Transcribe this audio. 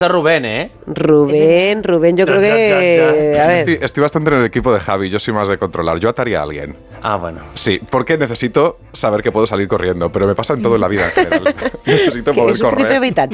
Rubén, ¿eh? Rubén, yo creo que... A ver. Estoy bastante en el equipo de Javi, yo soy más de controlar. Yo ataría a alguien. Ah, bueno. Sí, porque necesito saber que puedo salir corriendo, pero me pasa en todo en la vida en general. Necesito poder es un poquito correr. evitativo.